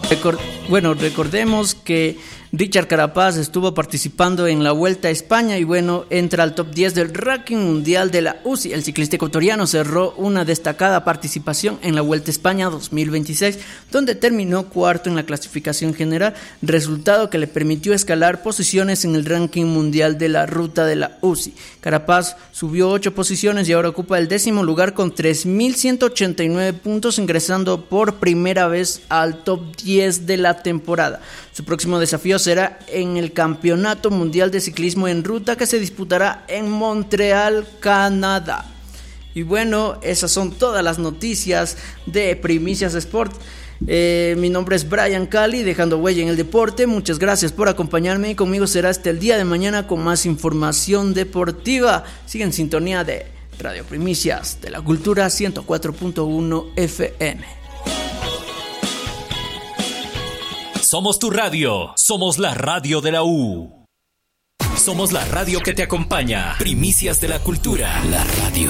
Recordemos que Richard Carapaz estuvo participando en la Vuelta a España y entra al top 10 del ranking mundial de la UCI. El ciclista ecuatoriano cerró una destacada participación en la Vuelta a España 2026, donde terminó cuarto en la clasificación general, resultado que le permitió escalar posiciones en el ranking mundial de la ruta de la UCI. Carapaz subió 8 posiciones y ahora ocupa el 10º lugar con 3.189 puntos, ingresando por primera vez al top 10 de la temporada. Su próximo desafío será en el Campeonato Mundial de Ciclismo en Ruta, que se disputará en Montreal, Canadá. Y esas son todas las noticias de Primicias Sport. Mi nombre es Brian Cali, dejando huella en el deporte. Muchas gracias por acompañarme y conmigo será hasta el día de mañana con más información deportiva. Sigue en sintonía de Radio Primicias de la Cultura 104.1 FM. Somos tu radio, somos la radio de la U. Somos la radio que te acompaña. Primicias de la Cultura, la radio